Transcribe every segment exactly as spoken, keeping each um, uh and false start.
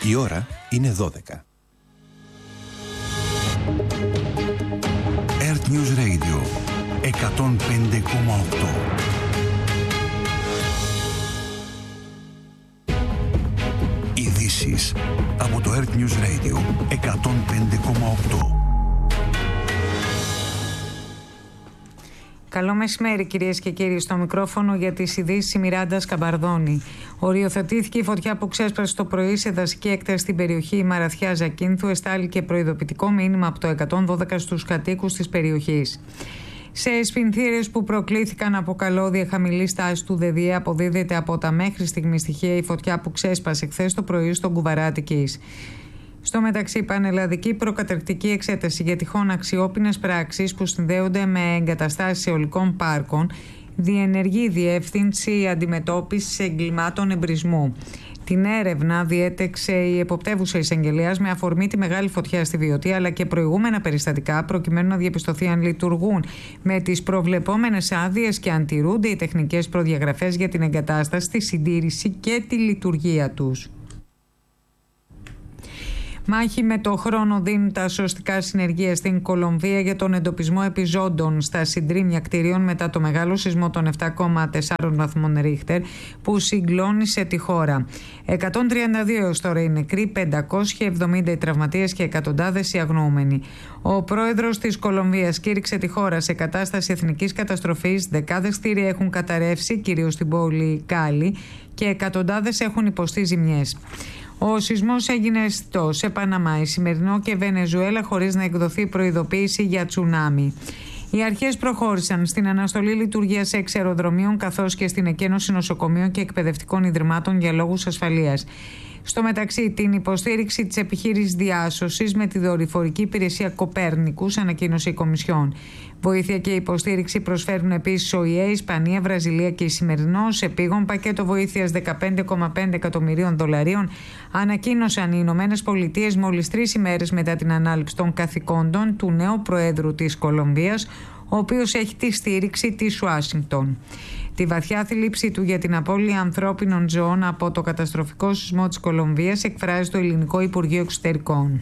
Η ώρα είναι δώδεκα. Earth News Radio εκατόν πέντε κόμμα οκτώ. Ειδήσεις από το Earth News Radio εκατόν πέντε κόμμα οκτώ. Καλό μεσημέρι, κυρίες και κύριοι. Στο μικρόφωνο για τις ειδήσεις η Μιράντα Σκαμπαρδόνη. Οριοθετήθηκε η φωτιά που ξέσπασε το πρωί σε δασική έκταση στην περιοχή Μαραθιά Ζακίνθου. Εστάληκε προειδοποιητικό μήνυμα από το εκατόν δώδεκα στους κατοίκους της περιοχής. Σε σπινθήρες που προκλήθηκαν από καλώδια χαμηλής τάσης του ΔΕΔΙΕ αποδίδεται από τα μέχρι στιγμή στοιχεία η φωτιά που ξέσπασε χθες το πρωί στον Κουβαρά Αττικής. Στο μεταξύ, πανελλαδική προκαταρκτική εξέταση για τυχόν αξιόπινες πράξεις που συνδέονται με εγκαταστάσεις αιωλικών πάρκων διενεργεί Διεύθυνση Αντιμετώπισης Εγκλημάτων Εμπρισμού. Την έρευνα διέτεξε η εποπτεύουσα εισαγγελέας με αφορμή τη μεγάλη φωτιά στη Βιωτή αλλά και προηγούμενα περιστατικά προκειμένου να διαπιστωθεί αν λειτουργούν με τις προβλεπόμενες άδειες και αν τηρούνται οι τεχνικές προδιαγραφές για την εγκατάσταση, τη συντήρηση και τη λειτουργία τους. Μάχη με το χρόνο δίνουν τα σωστικά συνεργεία στην Κολομβία για τον εντοπισμό επιζώντων στα συντρίμμια κτηρίων μετά το μεγάλο σεισμό των επτά κόμμα τέσσερα βαθμών Ρίχτερ που συγκλώνησε τη χώρα. εκατόν τριάντα δύο έως τώρα οι νεκροί, πεντακόσιοι εβδομήντα οι τραυματίες και εκατοντάδες οι αγνοούμενοι. Ο πρόεδρος της Κολομβίας κήρυξε τη χώρα σε κατάσταση εθνικής καταστροφής. Δεκάδες κτίρια έχουν καταρρεύσει, κυρίως στην πόλη Κάλι, και εκατοντάδες έχουν υποστεί ζημιές. Ο σεισμός έγινε αισθητός σε Παναμά, Ισημερινό και Βενεζουέλα χωρίς να εκδοθεί προειδοποίηση για τσουνάμι. Οι αρχές προχώρησαν στην αναστολή λειτουργίας έξι αεροδρομίων καθώς και στην εκένωση νοσοκομείων και εκπαιδευτικών ιδρυμάτων για λόγους ασφαλείας. Στο μεταξύ, την υποστήριξη της επιχείρησης διάσωσης με τη δορυφορική υπηρεσία Κοπέρνικους ανακοίνωσε η Κομισιόν. Βοήθεια και υποστήριξη προσφέρουν επίσης ο ΙΕ, Ισπανία, Βραζιλία και Ισημερινό. Σε επίγον πακέτο βοήθειας δεκαπέντε κόμμα πέντε εκατομμυρίων δολαρίων ανακοίνωσαν οι Ηνωμένες Πολιτείες μόλις τρεις ημέρες μετά την ανάληψη των καθηκόντων του νέου Προέδρου της Κολομβίας, ο οποίος έχει τη στήριξη της Ουάσιγκτον. Τη βαθιά θλίψη του για την απώλεια ανθρώπινων ζώων από το καταστροφικό σεισμό της Κολομβίας εκφράζει το Ελληνικό Υπουργείο Εξωτερικών.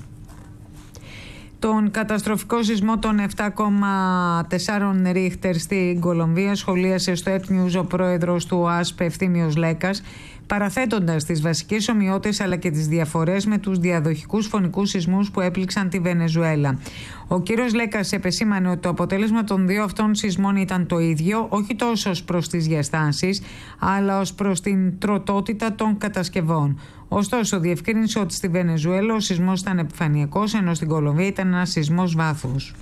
Τον καταστροφικό σεισμό των επτά κόμμα τέσσερα Ρίχτερ στην Κολομβία σχολίασε στο Earth News ο πρόεδρος του ΟΑΣΠ Ευθύμιος Λέκας, παραθέτοντας τις βασικές ομοιότητες αλλά και τις διαφορές με τους διαδοχικούς φωνικούς σεισμούς που έπληξαν τη Βενεζουέλα. Ο κύριος Λέκας επεσήμανε ότι το αποτέλεσμα των δύο αυτών σεισμών ήταν το ίδιο, όχι τόσο ως προς τις διαστάσεις, αλλά ως προς την τροτότητα των κατασκευών. Ωστόσο, διευκρίνησε ότι στη Βενεζουέλα ο σεισμός ήταν επιφανειακός, ενώ στην Κολομβία ήταν ένας σεισμός βάθους.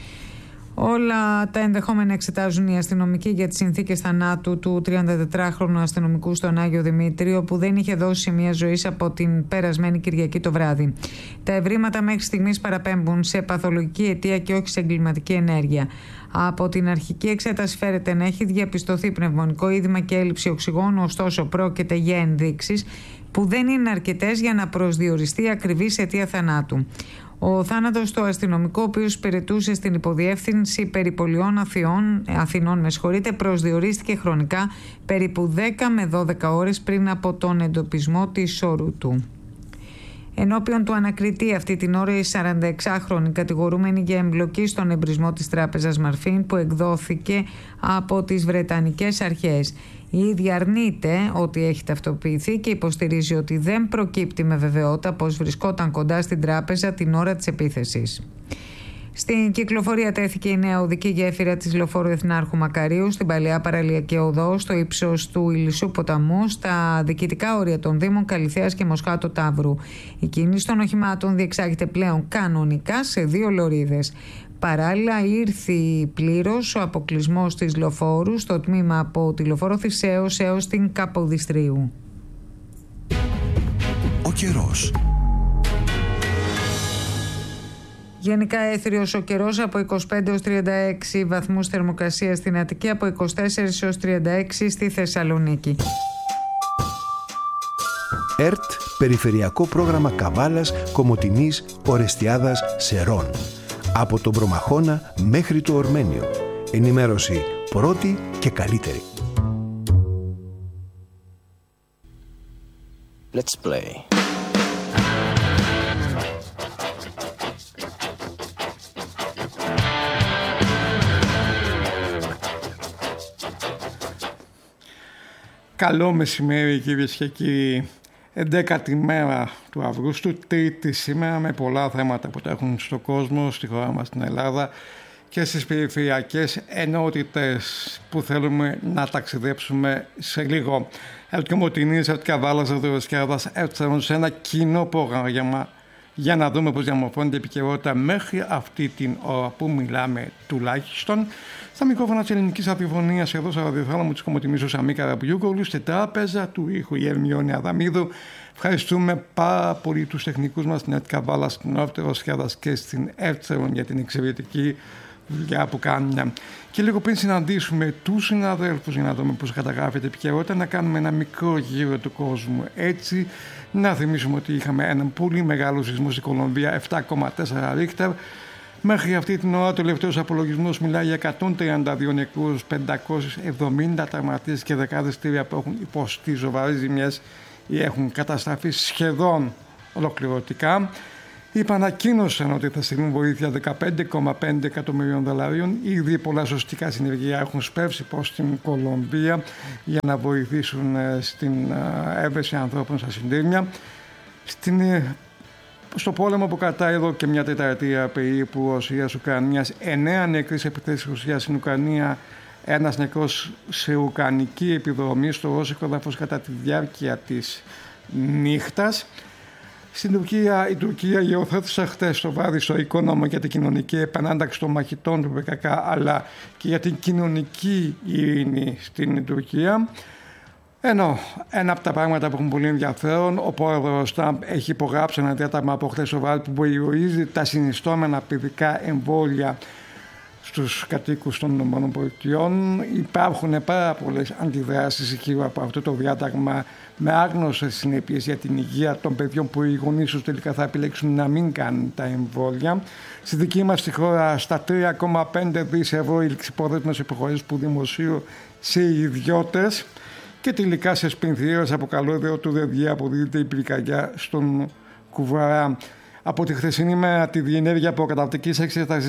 Όλα τα ενδεχόμενα εξετάζουν οι αστυνομικοί για τις συνθήκες θανάτου του τριαντατετράχρονου αστυνομικού στον Άγιο Δημήτριο που δεν είχε δώσει σημεία ζωής από την περασμένη Κυριακή το βράδυ. Τα ευρήματα μέχρι στιγμής παραπέμπουν σε παθολογική αιτία και όχι σε εγκληματική ενέργεια. Από την αρχική εξέταση φέρεται να έχει διαπιστωθεί πνευμονικό είδημα και έλλειψη οξυγόνου, ωστόσο πρόκειται για ενδείξεις που δεν είναι αρκετές για να προσδιοριστεί ακριβής αιτία θανάτου. Ο θάνατος του αστυνομικού, ο οποίος υπηρετούσε στην υποδιεύθυνση περιπολιών Αθηνών, Αθηνών με συγχωρείτε, προσδιορίστηκε χρονικά περίπου δέκα με δώδεκα ώρες πριν από τον εντοπισμό της όρου του. Ενώπιον του ανακριτή αυτή την ώρα η σαρανταεξάχρονη κατηγορούμενη για εμπλοκή στον εμπρισμό της τράπεζας Μαρφίν που εκδόθηκε από τις Βρετανικές αρχές. Η ίδια αρνείται ότι έχει ταυτοποιηθεί και υποστηρίζει ότι δεν προκύπτει με βεβαιότητα πως βρισκόταν κοντά στην τράπεζα την ώρα της επίθεσης. Στην κυκλοφορία τέθηκε η νέα οδική γέφυρα της Λεωφόρου Εθνάρχου Μακαρίου στην παλαιά παραλιακή οδό στο ύψος του Ηλισσού ποταμού στα διοικητικά όρια των Δήμων Καλυθέας και Μοσχάτο Ταύρου. Η κίνηση των οχημάτων διεξάγεται πλέον κανονικά σε δύο λωρίδες. Παράλληλα ήρθε πλήρως ο αποκλεισμός της Λεωφόρου στο τμήμα από τη Λεωφόρο Θησέως έως την Καποδιστρίου. Ο καιρός. Γενικά έθριος ο καιρός από είκοσι πέντε έως τριάντα έξι βαθμούς θερμοκρασία στην Αττική, από είκοσι τέσσερα έως τριάντα έξι στη Θεσσαλονίκη. ΕΡΤ Περιφερειακό Πρόγραμμα Καβάλας, Κομοτηνής, Ορεστιάδας, Σερών. Από τον Προμαχώνα μέχρι το Ορμένιο. Ενημέρωση πρώτη και καλύτερη. Let's play. Καλό μεσημέρι κυρίες και κύριοι. Εντέκατη μέρα του Αυγούστου, τρίτη σήμερα, με πολλά θέματα που τρέχουν στον κόσμο, στη χώρα μας στην Ελλάδα και στις περιφερειακές ενότητες που θέλουμε να ταξιδέψουμε σε λίγο. Έρχομαι ο Τινής, έρχομαι Καβάλας, έρχομαι σε ένα κοινό πρόγραμμα για να δούμε πώς διαμορφώνεται η επικαιρότητα μέχρι αυτή την ώρα που μιλάμε τουλάχιστον. Στα μικρόφωνα της ελληνικής αφιφωνίας εδώ στο ραδιοθάλαμο της Κομοτηνής Σαμί Καραμπιούκογλου, στη τράπεζα του ήχου η Ερμιόνη Αδαμίδου. Ευχαριστούμε πάρα πολύ τους τεχνικούς μας στην ΕΤ Καβάλα, στην Όρτερο Σχέδας και στην Εύτσερον για την εξαιρετική δουλειά που κάνουν. Και λίγο πριν συναντήσουμε τους συναδέλφους για να δούμε πώς καταγράφεται η επικαιρότητα, να κάνουμε ένα μικρό γύρο του κόσμου. Έτσι, να θυμίσουμε ότι είχαμε έναν πολύ μεγάλο σεισμό στην Κολομβία, επτά κόμμα τέσσερα ρίχτερ. Μέχρι αυτή την ώρα, ο τελευταίος απολογισμός μιλάει για εκατόν τριάντα δύο νεκρούς, πεντακόσιους εβδομήντα τραυματίες και δεκάδες κτίρια που έχουν υποστεί σοβαρές ζημιές ή έχουν καταστραφεί σχεδόν ολοκληρωτικά. Υπανακοίνωσαν ότι θα στείλουν βοήθεια δεκαπέντε κόμμα πέντε εκατομμυρίων δολαρίων. Ήδη πολλά σωστικά συνεργεία έχουν σπεύσει προς την Κολομβία για να βοηθήσουν στην έβρεση ανθρώπων στα συντήρια. Στην Στο πόλεμο που κρατάει εδώ και μια τετραετία περίπου Ρωσίας-Ουκρανίας, εννέα νεκροί σε επιθέσεις Ρωσίας στην Ουκρανία, ένας νεκρός σε ουκρανική επιδρομή στο ρώσικο έδαφος κατά τη διάρκεια της νύχτας. Στην Τουρκία, η Τουρκία υιοθέτησε χτες το βράδυ ιστορικό νόμο για την κοινωνική επανάταξη των μαχητών του πι κέι κέι, αλλά και για την κοινωνική ειρήνη στην Τουρκία. Ενώ ένα από τα πράγματα που έχουν πολύ ενδιαφέρον, ο πρόεδρος Τραμπ έχει υπογράψει ένα διάταγμα από χθες το βράδυ που περιορίζει τα συνιστόμενα παιδικά εμβόλια στους κατοίκους των ΗΠΑ. Υπάρχουν πάρα πολλές αντιδράσεις γύρω από αυτό το διάταγμα με άγνωστες συνέπειες για την υγεία των παιδιών που οι γονείς τους τελικά θα επιλέξουν να μην κάνουν τα εμβόλια. Στη δική μας τη χώρα, στα τρία κόμμα πέντε δισεκατομμύρια ευρώ οι ληξιπρόθεσμες υποχωρήσεις που δημοσίου σε ιδιώτες. Και τελικά σε σπινθήρες από καλώδιο του δεν βγει, αποδίδεται η πυρκαγιά στον Κουβαρά. Από τη χθεσινή μέρα τη διενέργεια προκαταρκτικής εξέτασης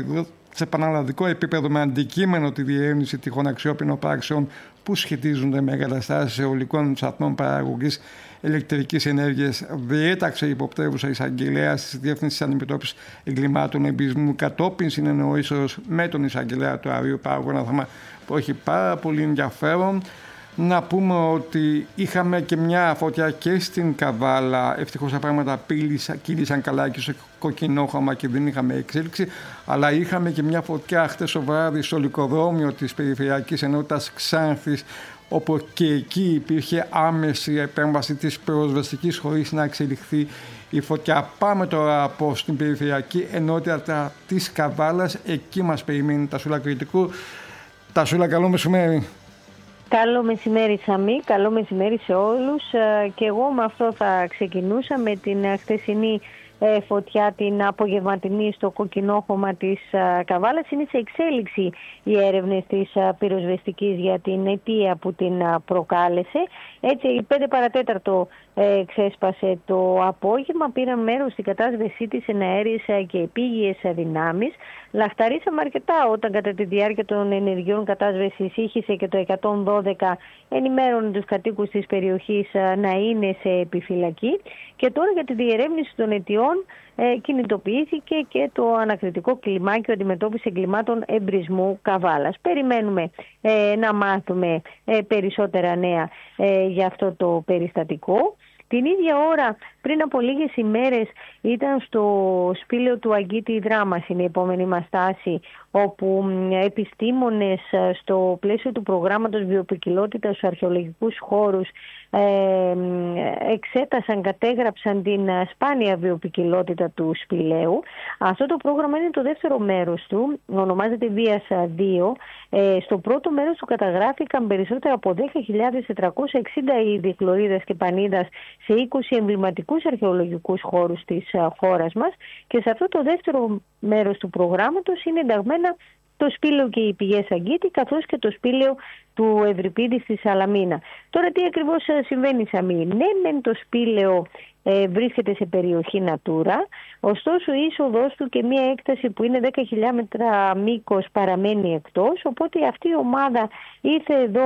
σε επαναλλαδικό επίπεδο με αντικείμενο τη διερεύνηση τυχόν αξιόπινων πράξεων που σχετίζονται με εγκαταστάσεις αιωλικών σταθμών παραγωγής ηλεκτρικής ενέργειας, διέταξε η υποπτεύουσα εισαγγελέα της Διεύθυνσης Αντιμετώπισης Εγκλημάτων Εμπισμού κατόπιν συνεννοήσεως με τον εισαγγελέα του Αρείου Πάγου. Ένα θέμα που έχει πάρα πολύ ενδιαφέρον. Να πούμε ότι είχαμε και μια φωτιά και στην Καβάλα. Ευτυχώς τα πράγματα κύλησαν καλά και στο κοκκινόχρωμα και δεν είχαμε εξέλιξη. Αλλά είχαμε και μια φωτιά χτες το βράδυ στο λικοδρόμιο της Περιφερειακής Ενότητας Ξάνθης, όπου και εκεί υπήρχε άμεση επέμβαση της πυροσβεστικής χωρίς να εξελιχθεί η φωτιά. Πάμε τώρα από στην Περιφερειακή Ενότητα της Καβάλας. Εκεί μας περιμένει Τασούλα Κρητικού. Τασούλα, καλό μεσημέρι. Καλό μεσημέρι Σαμί, καλό μεσημέρι σε όλους και εγώ με αυτό θα ξεκινούσα με την χθεσινή φωτιά την απογευματινή στο κοκκινόχρωμα της Καβάλας. Είναι σε εξέλιξη οι έρευνες της πυροσβεστικής για την αιτία που την προκάλεσε. Έτσι, η πέντε παρατέταρτο ε, ξέσπασε το απόγευμα. Πήραν μέρος στην κατάσβεσή της εναέριες και επίγειες δυνάμεις. Λαχταρίσαμε αρκετά όταν κατά τη διάρκεια των ενεργειών κατάσβεσης ήχησε και το εκατόν δώδεκα, ενημέρωνε τους κατοίκους της περιοχής να είναι σε επιφυλακή. Και τώρα για τη διερεύνηση των αιτιών ε, κινητοποιήθηκε και το ανακριτικό κλιμάκιο αντιμετώπισης εγκλημάτων εμπρισμού Καβάλας. Περιμένουμε ε, να μάθουμε ε, περισσότερα νέα ε, για αυτό το περιστατικό. Την ίδια ώρα, πριν από λίγες ημέρες, ήταν στο σπήλαιο του Αγκίτη Δράμας, είναι η επόμενη μας στάση, όπου επιστήμονες στο πλαίσιο του προγράμματος βιοποικιλότητας στους αρχαιολογικούς χώρους ε, εξέτασαν, κατέγραψαν την σπάνια βιοποικιλότητα του σπηλαίου. Αυτό το πρόγραμμα είναι το δεύτερο μέρος του, ονομάζεται Βίας δύο. Ε, στο πρώτο μέρος του καταγράφηκαν περισσότερα από δέκα χιλιάδες τετρακόσια εξήντα είδη χλωρίδας και πανίδας σε είκοσι εμβληματικούς αρχαιολογικούς χώρους της χώρας μας, και σε αυτό το δεύτερο μέρος του προγράμματος είναι ενταγμένα το σπήλαιο και οι πηγές Αγκίτη, καθώς και το σπήλαιο του Ευρυπίδη στη Σαλαμίνα. Τώρα τι ακριβώς συμβαίνει, Σαμί? Ναι, μεν το σπήλαιο ε, βρίσκεται σε περιοχή Natura, ωστόσο η είσοδος του και μια έκταση που είναι δέκα χιλιόμετρα μήκος παραμένει εκτός, οπότε αυτή η ομάδα ήρθε εδώ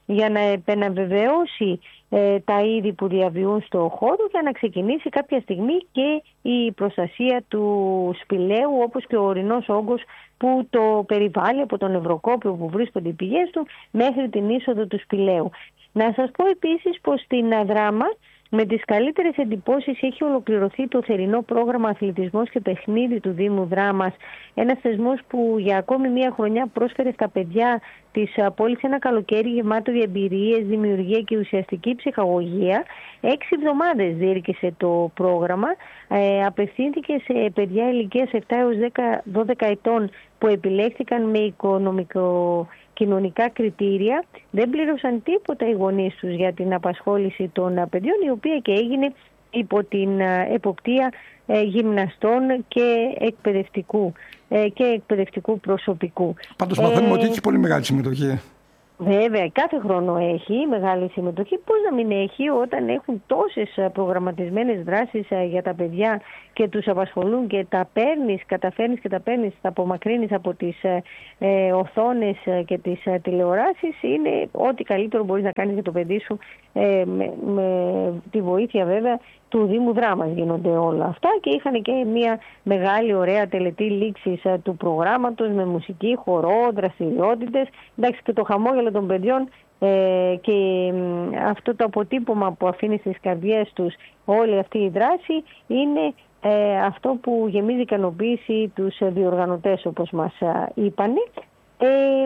για να επαναβεβαιώσει ε, τα είδη που διαβιούν στο χώρο, για να ξεκινήσει κάποια στιγμή και η προστασία του σπηλαίου, όπως και ο ορεινός όγκος που το περιβάλλει από τον Ευρωκόπιο που βρίσκονται οι πηγές του μέχρι την είσοδο του σπηλαίου. Να σας πω επίσης πως στην Δράμα με τις καλύτερες εντυπώσεις έχει ολοκληρωθεί το θερινό πρόγραμμα Αθλητισμός και Παιχνίδι του Δήμου Δράμας. Ένας θεσμός που για ακόμη μία χρονιά πρόσφερε στα παιδιά της πόλης ένα καλοκαίρι γεμάτο για εμπειρίες, δημιουργία και ουσιαστική ψυχαγωγία. Έξι εβδομάδες διήρκησε το πρόγραμμα. Ε, απευθύνθηκε σε παιδιά ηλικίας επτά έως δώδεκα ετών που επιλέχθηκαν με οικονομικό κοινωνικά κριτήρια. Δεν πλήρωσαν τίποτα οι γονείς τους για την απασχόληση των παιδιών, η οποία και έγινε υπό την εποπτεία γυμναστών και εκπαιδευτικού, και εκπαιδευτικού προσωπικού. Πάντως μαθαίνουμε ε, ότι έχει πολύ μεγάλη συμμετοχή. Βέβαια, κάθε χρόνο έχει μεγάλη συμμετοχή. Πώς να μην έχει όταν έχουν τόσες προγραμματισμένες δράσεις για τα παιδιά και τους απασχολούν και τα παίρνεις, καταφέρνεις και τα παίρνεις, τα απομακρύνεις από τις ε, οθόνες και τις ε, τηλεοράσεις. Είναι ό,τι καλύτερο μπορείς να κάνεις για το παιδί σου, ε, με, με τη βοήθεια βέβαια του Δήμου Δράμας γίνονται όλα αυτά, και είχαν και μια μεγάλη ωραία τελετή λήξης του προγράμματος με μουσική, χορό, δραστηριότητες. Εντάξει, και το χαμόγελο των παιδιών ε, και ε, αυτό το αποτύπωμα που αφήνει στις καρδιές τους όλη αυτή η δράση είναι ε, αυτό που γεμίζει ικανοποίηση τους διοργανωτές, όπως μας είπαν. Ε,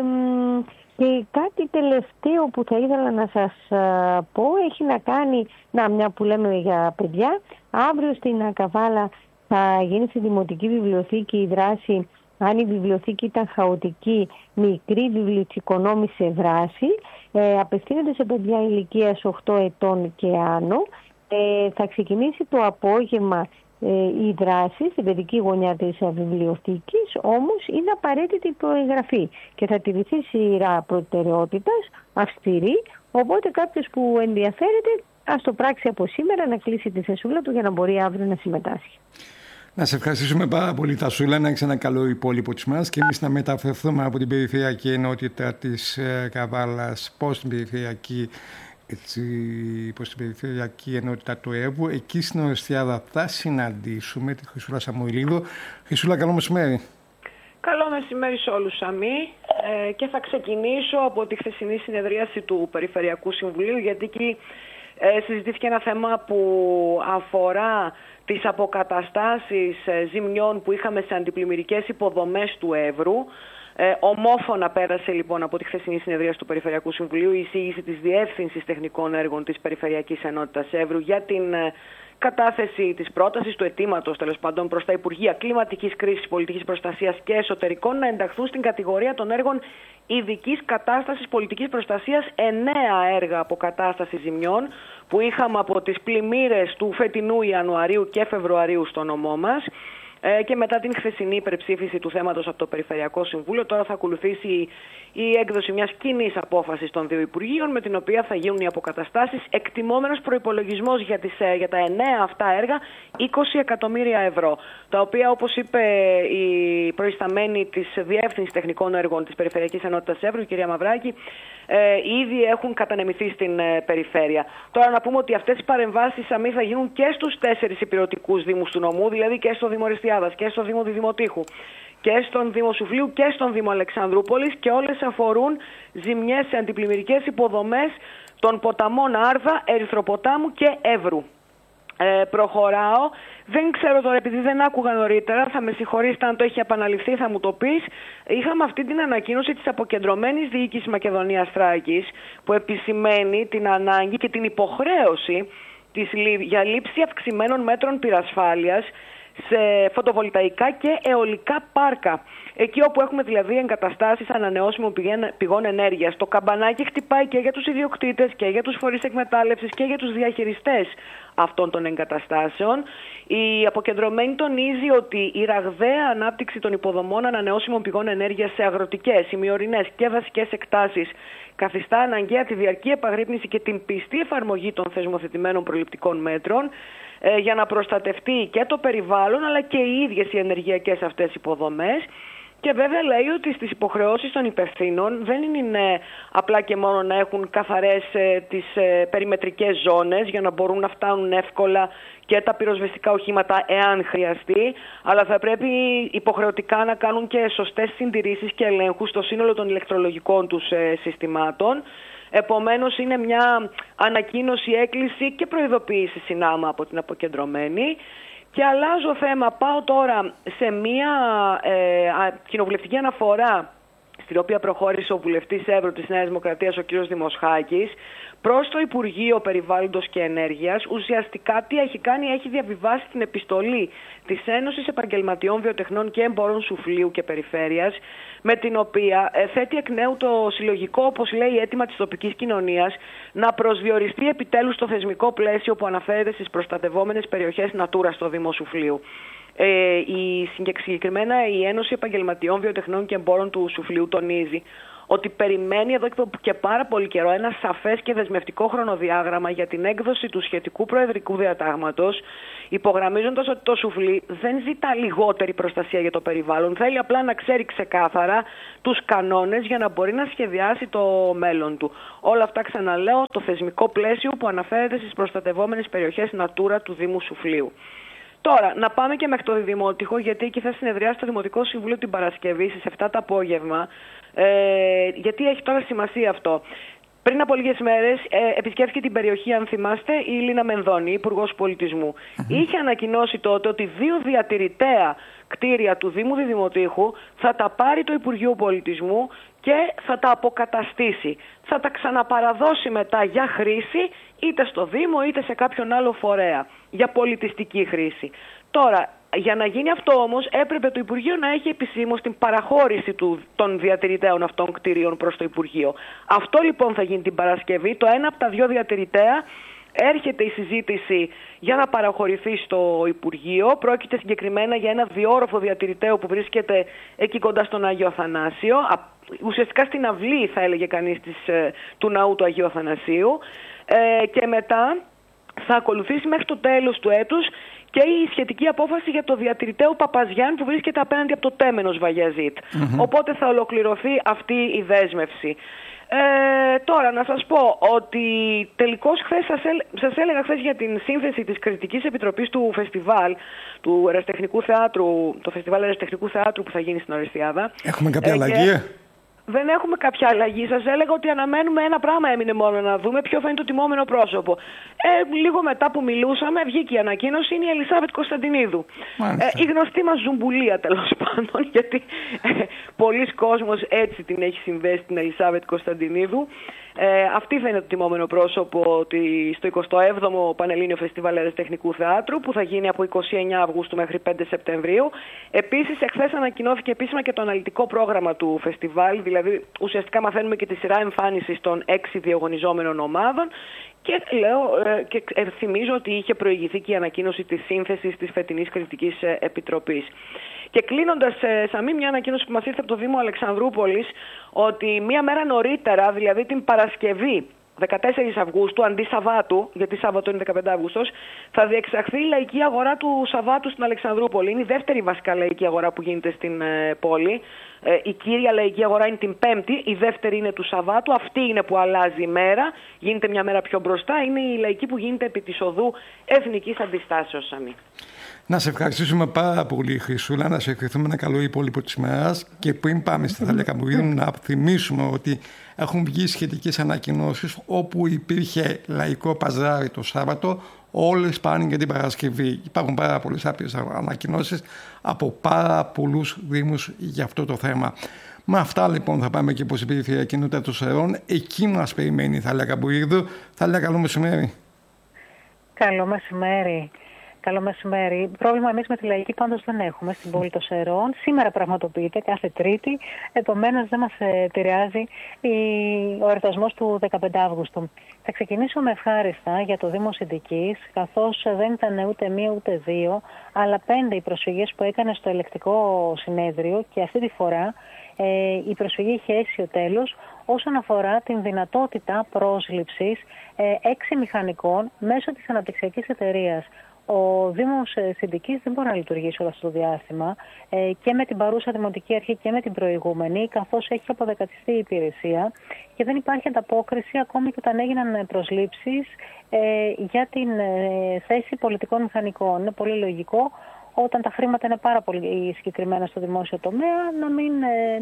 Και κάτι τελευταίο που θα ήθελα να σας πω έχει να κάνει, να μια που λέμε για παιδιά, αύριο στην Καβάλα θα γίνει στη Δημοτική Βιβλιοθήκη η δράση «Αν η βιβλιοθήκη ήταν χαοτική, μικρή βιβλιοθηκονόμη σε δράση». Ε, απευθύνεται σε παιδιά ηλικίας οκτώ ετών και άνω. Ε, θα ξεκινήσει το απόγευμα η δράση στην παιδική γωνιά της βιβλιοθήκης, όμως είναι απαραίτητη η προεγγραφή και θα τηρηθεί σειρά προτεραιότητας αυστηρή, οπότε κάποιος που ενδιαφέρεται ας το πράξει από σήμερα, να κλείσει τη θεσούλα του για να μπορεί αύριο να συμμετάσχει. Να σε ευχαριστήσουμε πάρα πολύ, Τασούλα, να έχεις ένα καλό υπόλοιπο της μας και εμείς να μεταφερθούμε από την περιφερειακή ενότητα της Καβάλας προς την περιφερειακή Έτσι, προς την περιφερειακή ενότητα του Εύρου. Εκεί στην Ορεστιάδα θα συναντήσουμε τη Χρυσούλα Σαμουηλίδου. Χρυσούλα, καλό μεσημέρι. Καλό μεσημέρι σε όλους, Σαμί. Ε, και θα ξεκινήσω από τη χθεσινή συνεδρίαση του Περιφερειακού Συμβουλίου, γιατί εκεί ε, συζητήθηκε ένα θέμα που αφορά τις αποκαταστάσεις ε, ζημιών που είχαμε σε αντιπλημμυρικές υποδομές του Εύρου. Ε, ομόφωνα πέρασε λοιπόν από τη χθεσινή συνεδρία του Περιφερειακού Συμβουλίου η εισήγηση της Διεύθυνσης Τεχνικών Έργων της Περιφερειακής Ενότητας Εύρου για την ε, κατάθεση της πρότασης του αιτήματος τέλος πάντων προς τα Υπουργεία Κλιματικής Κρίσης, Πολιτικής Προστασίας και Εσωτερικών να ενταχθούν στην κατηγορία των έργων ειδικής κατάστασης πολιτικής προστασίας εννέα έργα αποκατάστασης ζημιών που είχαμε από τις πλημμύρες του φετινού Ιανουαρίου και Φεβρουαρίου στο νομό μας. Και μετά την χθεσινή υπερψήφιση του θέματος από το Περιφερειακό Συμβούλιο, τώρα θα ακολουθήσει η έκδοση μιας κοινής απόφασης των δύο Υπουργείων, με την οποία θα γίνουν οι αποκαταστάσεις, εκτιμόμενος προϋπολογισμός για, τις, για τα εννέα αυτά έργα είκοσι εκατομμύρια ευρώ, τα οποία, όπως είπε η προϊσταμένη της Διεύθυνσης Τεχνικών Έργων της Περιφερειακής Ενότητας Εύρου, η κυρία Μαυράκη, ε, ήδη έχουν κατανεμηθεί στην ε, περιφέρεια. Τώρα να πούμε ότι αυτές οι παρεμβάσεις αμή θα γίνουν και στους τέσσερις υπηρετικούς δήμους του νομού, δηλαδή και στο Δήμο Ορεστιάδας και στο Δήμο Διδημοτήχου και στον Δήμο Σουφλίου και στον Δήμο Αλεξανδρούπολης, και όλες αφορούν ζημιές σε αντιπλημμυρικές υποδομές των ποταμών Άρδα, Ερυθροποτάμου και Εύρου. Ε, προχωράω. Δεν ξέρω τώρα, επειδή δεν άκουγα νωρίτερα, θα με συγχωρήσετε αν το έχει επαναληφθεί, θα μου το πεις. Είχαμε αυτή την ανακοίνωση της αποκεντρωμένης διοίκησης Μακεδονίας Θράκης, που επισημαίνει την ανάγκη και την υποχρέωση της, για λήψη αυξημένων μέτρων πυρασφάλειας σε φωτοβολταϊκά και αιωλικά πάρκα. Εκεί όπου έχουμε δηλαδή εγκαταστάσεις ανανεώσιμων πηγών ενέργειας. Το καμπανάκι χτυπάει και για τους ιδιοκτήτες και για τους φορείς εκμετάλλευσης και για τους διαχειριστές αυτών των εγκαταστάσεων. Η αποκεντρωμένη τονίζει ότι η ραγδαία ανάπτυξη των υποδομών ανανεώσιμων πηγών ενέργειας σε αγροτικές, ημιορεινές και δασικές εκτάσεις καθιστά αναγκαία τη διαρκή επαγρύπνηση και την πιστή εφαρμογή των θεσμοθετημένων προληπτικών μέτρων ε, για να προστατευτεί και το περιβάλλον αλλά και οι ίδιες οι ενεργειακές αυτές υποδομές. Και βέβαια λέει ότι στις υποχρεώσεις των υπευθύνων δεν είναι απλά και μόνο να έχουν καθαρές ε, τις ε, περιμετρικές ζώνες για να μπορούν να φτάνουν εύκολα και τα πυροσβεστικά οχήματα εάν χρειαστεί, αλλά θα πρέπει υποχρεωτικά να κάνουν και σωστές συντηρήσεις και ελέγχους στο σύνολο των ηλεκτρολογικών τους ε, συστημάτων. Επομένως είναι μια ανακοίνωση, έκκληση και προειδοποίηση συνάμα από την αποκεντρωμένη. Και αλλάζω θέμα, πάω τώρα σε μια ε, κοινοβουλευτική αναφορά στην οποία προχώρησε ο βουλευτής Εύρου της Νέας Δημοκρατίας, ο κ. Δημοσχάκης, προς το Υπουργείο Περιβάλλοντος και Ενέργειας. Ουσιαστικά τι έχει κάνει, έχει διαβιβάσει την επιστολή της Ένωσης Επαγγελματιών Βιοτεχνών και Εμπόρων Σουφλίου και Περιφέρειας, με την οποία ε, θέτει εκ νέου το συλλογικό, όπως λέει, αίτημα της τοπικής κοινωνίας να προσδιοριστεί επιτέλους το θεσμικό πλαίσιο που αναφέρεται στις προστατευόμενες περιοχές Natura στο Δήμο Σουφλίου. Ε, η, συγκεκριμένα η Ένωση Επαγγελματιών Βιοτεχνών και Εμπόρων του Σουφλίου τονίζει ότι περιμένει εδώ και πάρα πολύ καιρό ένα σαφές και δεσμευτικό χρονοδιάγραμμα για την έκδοση του σχετικού προεδρικού διατάγματος, υπογραμμίζοντας ότι το Σουφλί δεν ζητά λιγότερη προστασία για το περιβάλλον, θέλει απλά να ξέρει ξεκάθαρα τους κανόνες για να μπορεί να σχεδιάσει το μέλλον του. Όλα αυτά, ξαναλέω, το θεσμικό πλαίσιο που αναφέρεται στις προστατευόμενες περιοχές Natura του Δήμου Σουφλίου. Τώρα, να πάμε και μέχρι το Δημότυχο, γιατί εκεί θα συνεδριάσει το Δημοτικό Συμβούλιο την Παρασκευή στις επτά το απόγευμα. Ε, γιατί έχει τώρα σημασία αυτό. Πριν από λίγες μέρες ε, επισκέφθηκε την περιοχή, αν θυμάστε, η Λίνα Μενδώνη, Υπουργός Πολιτισμού. Mm-hmm. Είχε ανακοινώσει τότε ότι δύο διατηρητέα κτίρια του Δήμου Διδημοτήχου θα τα πάρει το Υπουργείο Πολιτισμού και θα τα αποκαταστήσει. Θα τα ξαναπαραδώσει μετά για χρήση είτε στο Δήμο είτε σε κάποιον άλλο φορέα για πολιτιστική χρήση. Τώρα, για να γίνει αυτό όμως έπρεπε το Υπουργείο να έχει επισήμως την παραχώρηση του, των διατηρητέων αυτών κτηρίων προς το Υπουργείο. Αυτό λοιπόν θα γίνει την Παρασκευή. Το ένα από τα δύο διατηρητέα έρχεται η συζήτηση για να παραχωρηθεί στο Υπουργείο. Πρόκειται συγκεκριμένα για ένα διόροφο διατηρητέο που βρίσκεται εκεί κοντά στον Άγιο Αθανάσιο, ουσιαστικά στην αυλή θα έλεγε κανείς της, του ναού του Αγίου Αθανασίου, ε, και μετά θα ακολουθήσει μέχρι το τέλος του έτους και η σχετική απόφαση για το διατηρητέο Παπαζιάν που βρίσκεται απέναντι από το τέμενος Βαγιαζίτ. Mm-hmm. Οπότε θα ολοκληρωθεί αυτή η δέσμευση. Ε, τώρα να σας πω ότι τελικώς χθες σας, έλ, σας έλεγα χθες για την σύνθεση της Κριτικής Επιτροπής του φεστιβάλ του Ερασιτεχνικού Θεάτρου, το φεστιβάλ Ερασιτεχνικού Θεάτρου που θα γίνει στην Ορεστιάδα. Έχουμε κάποια ε, αλλαγή? Και... Δεν έχουμε κάποια αλλαγή. Σας έλεγα ότι αναμένουμε ένα πράγμα, έμεινε μόνο να δούμε ποιο θα είναι το τιμόμενο πρόσωπο. Ε, λίγο μετά που μιλούσαμε, βγήκε η ανακοίνωση, είναι η Ελισάβετ Κωνσταντινίδου. Ε, η γνωστή μας ζουμπουλία, τέλος πάντων, γιατί ε, πολλοί κόσμος έτσι την έχει συνδέσει την Ελισάβετ Κωνσταντινίδου. Ε, αυτή θα είναι το τιμόμενο πρόσωπο στο εικοστό έβδομο Πανελλήνιο Φεστιβάλ Ερασιτεχνικού Θεάτρου που θα γίνει από εικοστή ενάτη Αυγούστου μέχρι πέντε Σεπτεμβρίου. Επίσης, εχθές ανακοινώθηκε επίσημα και το αναλυτικό πρόγραμμα του φεστιβάλ, δηλαδή ουσιαστικά μαθαίνουμε και τη σειρά εμφάνισης των έξι διαγωνιζόμενων ομάδων. Και, λέω, ε, και ε, θυμίζω ότι είχε προηγηθεί και η ανακοίνωση της σύνθεσης της φετινής Κριτικής Επιτροπής. Και κλείνοντας, ε, Σαμή, μια ανακοίνωση που μας ήρθε από το Δήμο Αλεξανδρούπολης, ότι μία μέρα νωρίτερα, δηλαδή την Παρασκευή, δεκατέσσερις Αυγούστου, αντί Σαββάτου, γιατί Σάββατο είναι δεκαπέντε Αυγούστος, θα διεξαχθεί η λαϊκή αγορά του Σαββάτου στην Αλεξανδρούπολη. Είναι η δεύτερη βασικά λαϊκή αγορά που γίνεται στην ε, πόλη. Ε, η κύρια λαϊκή αγορά είναι την Πέμπτη, η δεύτερη είναι του Σαββάτου. Αυτή είναι που αλλάζει η μέρα, γίνεται μια μέρα πιο μπροστά. Είναι η λαϊκή που γίνεται επί της οδού Εθνικής Αντιστάσεως, Σαμή. Να σε ευχαριστήσουμε πάρα πολύ, Χρυσούλα, να σε ευχηθούμε ένα καλό υπόλοιπο της ημέρας και πριν πάμε στη Θαλία Καμπουρίδου να θυμίσουμε ότι έχουν βγει σχετικές ανακοινώσεις όπου υπήρχε λαϊκό παζάρι το Σάββατο, όλες πάνε για την Παρασκευή. Υπάρχουν πάρα πολλές άπειρες ανακοινώσεις από πάρα πολλούς δήμους για αυτό το θέμα. Με αυτά λοιπόν θα πάμε και προς η περιφερειακή κοινότητα των Σερών. Εκεί μας περιμένει η Θαλία Καμπουρίδου. Θαλία, καλό μεσημέρι. Καλό μεσημέρι. Καλό μεσημέρι. Πρόβλημα εμείς με τη λαϊκή πάντως δεν έχουμε στην πόλη των Σερών. Σήμερα πραγματοποιείται κάθε Τρίτη, επομένως δεν μας επηρεάζει ο εορτασμός του δεκαπέντε Αυγούστου. Θα ξεκινήσω με ευχάριστα για το Δήμο Συντικής, καθώς δεν ήταν ούτε μία ούτε δύο, αλλά πέντε οι προσφυγές που έκανε στο ελεκτικό συνέδριο και αυτή τη φορά ε, η προσφυγή είχε αίσιο τέλος όσον αφορά την δυνατότητα πρόσληψης ε, έξι μηχανικών μέσω της αναπτυξιακής εταιρείας. Ο Δήμος Συντικής δεν μπορεί να λειτουργήσει όλο αυτό το διάστημα ε, και με την παρούσα Δημοτική Αρχή και με την προηγούμενη, καθώς έχει αποδεκατιστεί η υπηρεσία και δεν υπάρχει ανταπόκριση ακόμη και όταν έγιναν προσλήψεις ε, για την ε, θέση πολιτικών μηχανικών. Είναι πολύ λογικό όταν τα χρήματα είναι πάρα πολύ συγκεκριμένα στο δημόσιο τομέα να μην ε,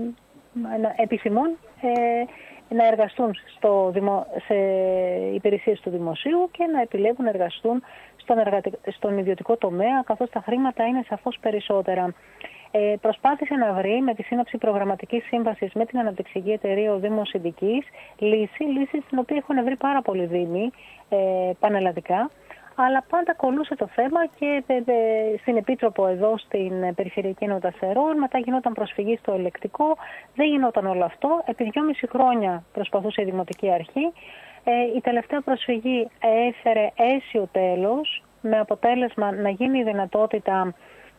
να επιθυμούν ε, να εργαστούν στο δημο... σε υπηρεσίες του δημοσίου και να επιλέγουν να εργαστούν στον, εργατι... στον ιδιωτικό τομέα, καθώς τα χρήματα είναι σαφώς περισσότερα. Ε, προσπάθησε να βρει με τη σύναψη προγραμματικής σύμβασης με την αναπτυξιακή εταιρεία ο Δήμος Συντικής λύση, λύση στην οποία έχουν βρει πάρα πολλοί δήμοι ε, πανελλαδικά, αλλά πάντα κολούσε το θέμα και ε, ε, στην Επίτροπο εδώ στην Περιφερειακή Ενότητα Σερών, μετά γινόταν προσφυγή στο ελεκτικό, δεν γινόταν όλο αυτό. Επί δυόμιση χρόνια προσπαθούσε η Δημοτική Αρχή. Ε, η τελευταία προσφυγή έφερε αίσιο τέλος, με αποτέλεσμα να γίνει η δυνατότητα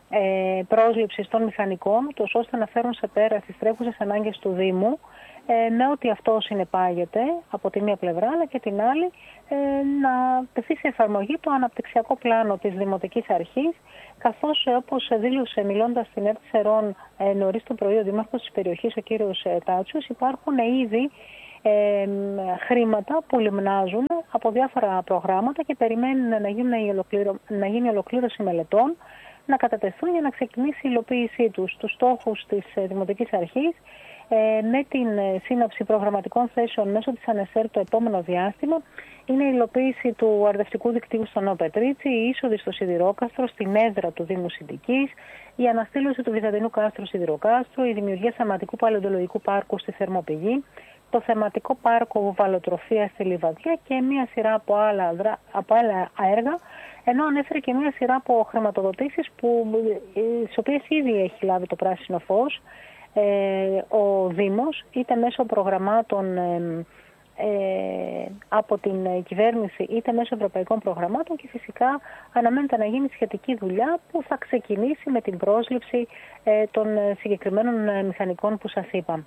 ε, πρόσληψης των μηχανικών, τόσο ώστε να φέρουν σε πέρα τις τρέχουσες ανάγκες του Δήμου, ε, με ό,τι αυτό συνεπάγεται από τη μία πλευρά, αλλά και την άλλη ε, να τεθεί σε εφαρμογή το αναπτυξιακό πλάνο της Δημοτικής Αρχής, καθώς ε, όπως δήλωσε μιλώντας στην ΕΡΤ Σερών ε, νωρίς το πρωί ο Δήμαρχος της περιοχής, ο κύριος ε, Τάτσιος, υπάρχουν ήδη ε, χρήματα που λιμνάζουν από διάφορα προγράμματα και περιμένουν να γίνει, ολοκλήρω, να γίνει ολοκλήρωση μελετών, να κατατεθούν για να ξεκινήσει η υλοποίησή τους. Τους στόχους της ε, Δημοτικής Αρχής ε, με την σύναψη προγραμματικών θέσεων μέσω της ΑΝΕΣΕΡ το επόμενο διάστημα είναι η υλοποίηση του αρδευτικού δικτύου στο Νέο Πετρίτσι, η είσοδη στο Σιδηρόκαστρο, στην έδρα του Δήμου Συντικής, η αναστήλωση του Βυζαντινού Κάστρου Σιδηροκάστρου, η δημιουργία θεματικού παλαιοντολογικού πάρκου στη Θερμοπηγή, το θεματικό πάρκο βαλοτροφία στη Λιβαδιά και μια σειρά από άλλα, από άλλα έργα, ενώ ανέφερε και μια σειρά από χρηματοδοτήσεις που, τις οποίες ήδη έχει λάβει το πράσινο φως ε, ο Δήμος, είτε μέσω προγραμμάτων ε, ε, από την κυβέρνηση είτε μέσω ευρωπαϊκών προγραμμάτων και φυσικά αναμένεται να γίνει σχετική δουλειά που θα ξεκινήσει με την πρόσληψη ε, των συγκεκριμένων μηχανικών που σας είπα.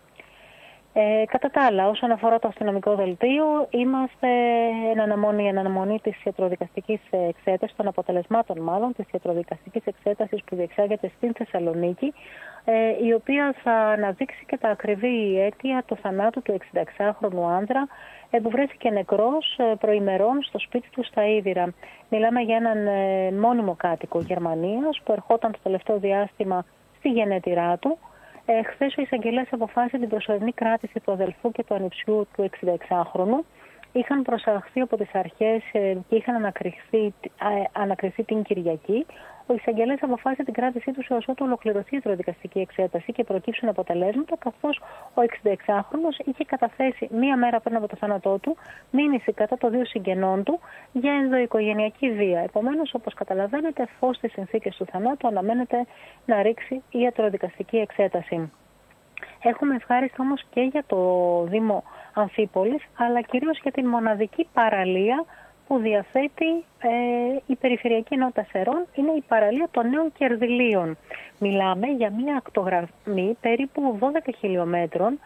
Ε, κατά τα άλλα, όσον αφορά το αστυνομικό δελτίο, είμαστε εν αναμονή, εν αναμονή της ιατροδικαστικής εξέτασης, των αποτελεσμάτων μάλλον της ιατροδικαστικής εξέτασης που διεξάγεται στην Θεσσαλονίκη, ε, η οποία θα αναδείξει και τα ακριβή αίτια του θανάτου του εξηνταεξάχρονου άνδρα, ε, που βρέθηκε νεκρός ε, προημερών στο σπίτι του στα Ίδυρα. Μιλάμε για έναν ε, μόνιμο κάτοικο Γερμανίας που ερχόταν το τελευταίο διάστημα στη γενέτειρά του. Ε, χθες ο εισαγγελέας αποφάσισε την προσωρινή κράτηση του αδελφού και του ανιψιού του εξηνταεξάχρονου. Είχαν προσαχθεί από τις αρχές ε, και είχαν ανακριθεί, ε, ανακριθεί την Κυριακή. Ο εισαγγελέας αποφάσισε την κράτησή του έως ότου ολοκληρωθεί η ιατροδικαστική εξέταση και προκύψουν αποτελέσματα, καθώς ο εξηνταεξάχρονος είχε καταθέσει μία μέρα πριν από το θάνατό του μήνυση κατά των δύο συγγενών του για ενδοοικογενειακή βία. Επομένως, όπως καταλαβαίνετε, φως στις συνθήκες του θανάτου αναμένεται να ρίξει η ιατροδικαστική εξέταση. Έχουμε ευχάριστα όμως και για το Δήμο Αμφίπολης, αλλά κυρίως για την μοναδική παραλία που διαθέτει ε, η Περιφερειακή Ενότητα Σερών, είναι η παραλία των Νέων Κερδυλίων. Μιλάμε για μια ακτογραμμή περίπου δώδεκα χιλιόμετρων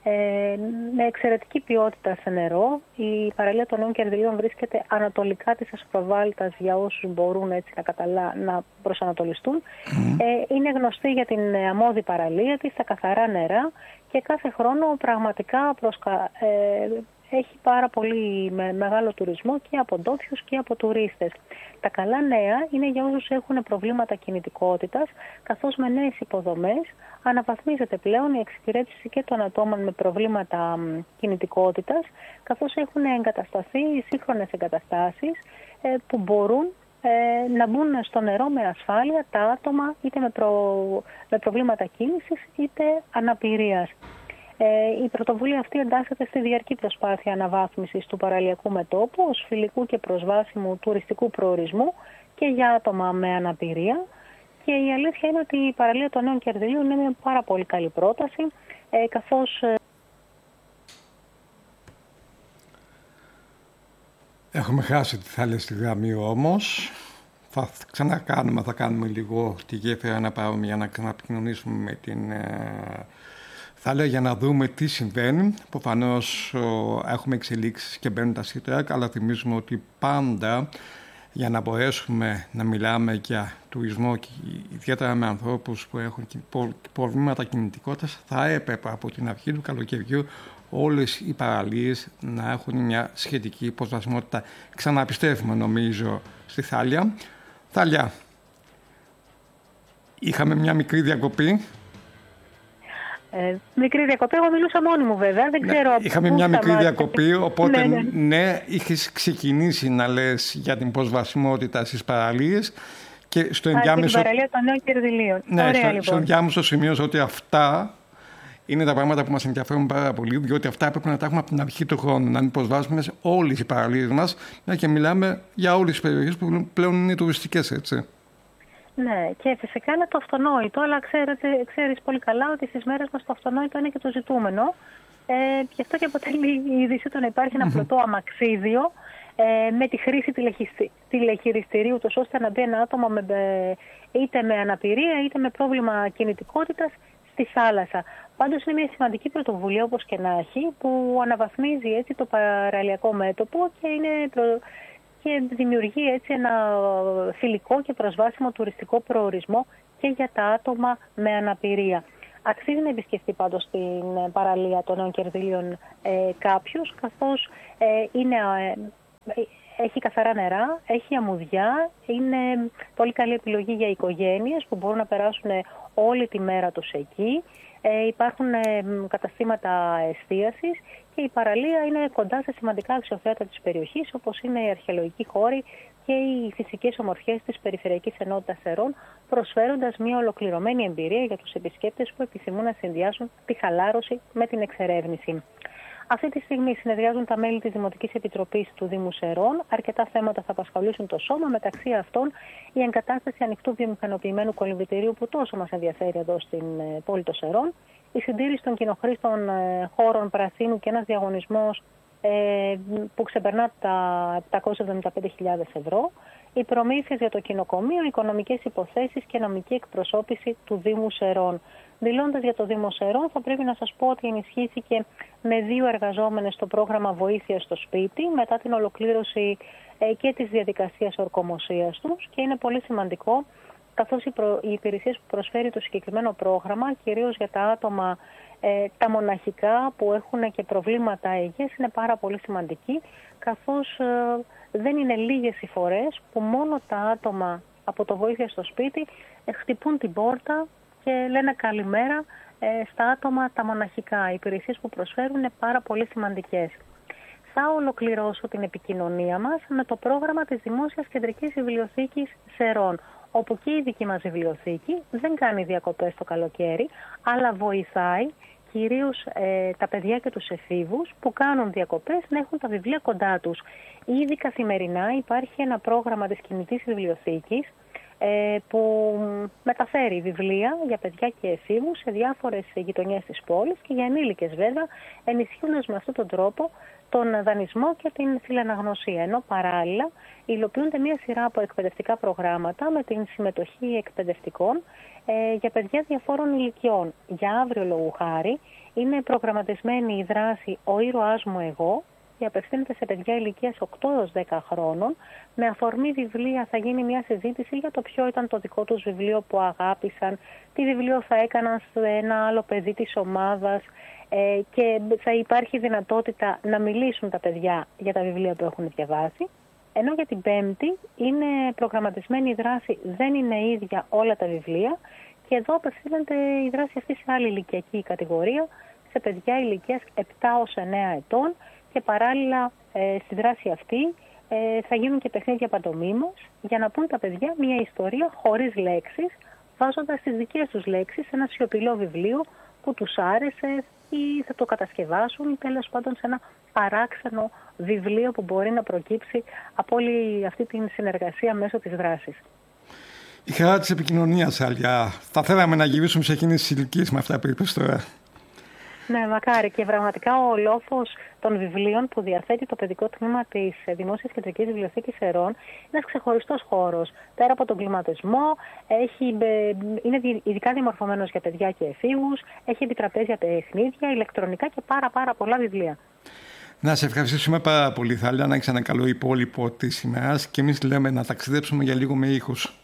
ε, με εξαιρετική ποιότητα σε νερό. Η παραλία των Νέων Κερδυλίων βρίσκεται ανατολικά της Ασπροβάλτας για όσους μπορούν έτσι να, καταλά, να προσανατολιστούν. Mm. Ε, είναι γνωστή για την αμμώδη παραλία της, τα καθαρά νερά και κάθε χρόνο πραγματικά προσκα... ε, έχει πάρα πολύ μεγάλο τουρισμό και από ντόπιους και από τουρίστες. Τα καλά νέα είναι για όσους έχουν προβλήματα κινητικότητας, καθώς με νέες υποδομές αναβαθμίζεται πλέον η εξυπηρέτηση και των ατόμων με προβλήματα κινητικότητας, καθώς έχουν εγκατασταθεί οι σύγχρονες εγκαταστάσεις ε, που μπορούν ε, να μπουν στο νερό με ασφάλεια τα άτομα είτε με, προ... με προβλήματα κίνησης είτε αναπηρίας. Ε, η πρωτοβουλία αυτή εντάσσεται στη διαρκή προσπάθεια αναβάθμισης του παραλιακού μετώπου ως φιλικού και προσβάσιμου τουριστικού προορισμού και για άτομα με αναπηρία. Και η αλήθεια είναι ότι η παραλία των Νέων Κερδυλίων είναι μια πάρα πολύ καλή πρόταση, ε, καθώς... Έχουμε χάσει τη θάλασσα γραμμή όμως. Θα ξανακάνουμε, θα κάνουμε λίγο τη γέφυρα να πάρουμε για να ξαναπικοινωνήσουμε με την... Θα λέω για να δούμε τι συμβαίνει. Προφανώς έχουμε εξελίξεις και μπαίνουν τα σύντρα, αλλά θυμίζουμε ότι πάντα για να μπορέσουμε να μιλάμε για τουρισμό και ιδιαίτερα με ανθρώπους που έχουν προβλήματα κινητικότητας, θα έπρεπε από την αρχή του καλοκαιριού όλες οι παραλίες να έχουν μια σχετική προσβασιμότητα. Ξαναπιστεύουμε νομίζω στη Θάλια. Θάλια, είχαμε μια μικρή διακοπή. Ε, μικρή διακοπή, εγώ μιλούσα μόνη μου βέβαια, δεν ξέρω. Ναι, είχαμε μια μικρή μάτια. διακοπή, οπότε ναι, ναι. ναι, είχες ξεκινήσει να λες για την προσβασιμότητα στις παραλίες και στο ενδιάμεσο... Την παραλία των Νέων Κερδυλίων. Ναι, Ωραία, στο, λοιπόν. στο ενδιάμεσο σημείωσα ότι αυτά είναι τα πράγματα που μας ενδιαφέρουν πάρα πολύ, διότι αυτά πρέπει να τα έχουμε από την αρχή του χρόνου, να μην προσβάσουμε σε όλες οι παραλίες μας, ναι, και μιλάμε για όλες τις περιοχές που πλέον είναι τουριστικές, έτσι. Ναι, και φυσικά είναι το αυτονόητο, αλλά ξέρετε, ξέρεις πολύ καλά ότι στις μέρες μας το αυτονόητο είναι και το ζητούμενο. Ε, γι' αυτό και αποτελεί η είδηση το να υπάρχει ένα πλωτό αμαξίδιο ε, με τη χρήση τηλεχειριστηρίου, τόσο ώστε να μπει ένα άτομο με, είτε με αναπηρία είτε με πρόβλημα κινητικότητας στη θάλασσα. Πάντως είναι μια σημαντική πρωτοβουλία, όπως και να έχει, που αναβαθμίζει έτσι το παραλιακό μέτωπο και είναι προ... και δημιουργεί έτσι ένα φιλικό και προσβάσιμο τουριστικό προορισμό και για τα άτομα με αναπηρία. Αξίζει να επισκεφτεί πάντως την παραλία των Νέων Κερδυλίων ε, κάποιος, καθώς ε, είναι, ε, έχει καθαρά νερά, έχει αμμουδιά, είναι πολύ καλή επιλογή για οικογένειες που μπορούν να περάσουν όλη τη μέρα τους εκεί. Ε, υπάρχουν ε, καταστήματα εστίασης και η παραλία είναι κοντά σε σημαντικά αξιοθέατα της περιοχής, όπως είναι οι αρχαιολογικοί χώροι και οι φυσικές ομορφιές της Περιφερειακής Ενότητας Σερών, προσφέροντας μια ολοκληρωμένη εμπειρία για τους επισκέπτες που επιθυμούν να συνδυάσουν τη χαλάρωση με την εξερεύνηση. Αυτή τη στιγμή συνεδριάζουν τα μέλη της Δημοτικής Επιτροπής του Δήμου Σερών. Αρκετά θέματα θα απασχολήσουν το σώμα, μεταξύ αυτών η εγκατάσταση ανοιχτού βιομηχανοποιημένου κολυμβητηρίου που τόσο μας ενδιαφέρει εδώ στην πόλη των Σερών, η συντήρηση των κοινοχρήστων χώρων πρασίνου και ένας διαγωνισμός ε, που ξεπερνά τα επτακόσιες εβδομήντα πέντε χιλιάδες ευρώ, οι προμήθειες για το κοινοκομείο, οικονομικές υποθέσεις και νομική εκπροσώπηση του Δήμου Σερών. Δηλώντας για το Δήμο Σερών, θα πρέπει να σας πω ότι ενισχύθηκε με δύο εργαζόμενες στο πρόγραμμα βοήθειας στο σπίτι μετά την ολοκλήρωση ε, και της διαδικασίας ορκομοσίας τους, και είναι πολύ σημαντικό, καθώς οι, προ... οι υπηρεσίες που προσφέρει το συγκεκριμένο πρόγραμμα, κυρίως για τα άτομα ε, τα μοναχικά που έχουν και προβλήματα υγείας, είναι πάρα πολύ σημαντική, καθώς ε, δεν είναι λίγες οι φορές που μόνο τα άτομα από το βοήθεια στο σπίτι ε, χτυπούν την πόρτα και λένε καλημέρα ε, στα άτομα τα μοναχικά. Οι υπηρεσίες που προσφέρουν είναι πάρα πολύ σημαντικές. Θα ολοκληρώσω την επικοινωνία μας με το πρόγραμμα της Δημόσιας Κεντρικής Βιβλιοθήκης Σερών, όπου και η δική μας βιβλιοθήκη δεν κάνει διακοπές το καλοκαίρι, αλλά βοηθάει κυρίως ε, τα παιδιά και τους εφήβους που κάνουν διακοπές να έχουν τα βιβλία κοντά τους. Ήδη καθημερινά υπάρχει ένα πρόγραμμα της κινητής βιβλιοθήκης ε, που μεταφέρει βιβλία για παιδιά και εφήβους σε διάφορες γειτονιές της πόλης και για ενήλικες βέβαια, ενισχύοντας με αυτόν τον τρόπο τον δανεισμό και την φιλαναγνωσία. Ενώ παράλληλα υλοποιούνται μια σειρά από εκπαιδευτικά προγράμματα με την συμμετοχή εκπαιδευτικών ε, για παιδιά διαφόρων ηλικιών. Για αύριο, λόγου χάρη, είναι προγραμματισμένη η δράση «Ο ήρωάς μου εγώ», και απευθύνεται σε παιδιά ηλικίας οκτώ έως δέκα χρόνων. Με αφορμή βιβλία θα γίνει μια συζήτηση για το ποιο ήταν το δικό τους βιβλίο που αγάπησαν, τι βιβλίο θα έκαναν σε ένα άλλο παιδί της ομάδας, ε, και θα υπάρχει δυνατότητα να μιλήσουν τα παιδιά για τα βιβλία που έχουν διαβάσει. Ενώ για την Πέμπτη είναι προγραμματισμένη η δράση «Δεν είναι ίδια όλα τα βιβλία», και εδώ απευθύνεται η δράση αυτή σε άλλη ηλικιακή κατηγορία, σε παιδιά ηλικίας επτά έως εννέα ετών, και παράλληλα ε, στη δράση αυτή ε, θα γίνουν και παιχνίδια παντομίμως για να πούν τα παιδιά μια ιστορία χωρίς λέξεις, βάζοντας τις δικές τους λέξεις σε ένα σιωπηλό βιβλίο που τους άρεσε ή θα το κατασκευάσουν, τέλος πάντων σε ένα παράξενο βιβλίο που μπορεί να προκύψει από όλη αυτή την συνεργασία μέσω της δράσης. Η χαρά της επικοινωνίας, Αλιά. Θα θέλαμε να γυρίσουμε σε εκείνες τις ηλικίες με αυτά που είπες τώρα. Ναι, μακάρι. Και πραγματικά ο λόφος των βιβλίων που διαθέτει το παιδικό τμήμα της Δημόσιας Κεντρικής Βιβλιοθήκης Σερών είναι ένας ξεχωριστός χώρος. Πέρα από τον κλιματισμό, έχει, είναι ειδικά διαμορφωμένος για παιδιά και εφήβους, έχει επιτραπέζια παιχνίδια, ηλεκτρονικά και πάρα πάρα πολλά βιβλία. Να σε ευχαριστήσουμε πάρα πολύ, Θάλια, να έχεις ένα καλό υπόλοιπο της ημέρας και εμείς λέμε να ταξιδέψουμε για λίγο με ήχους.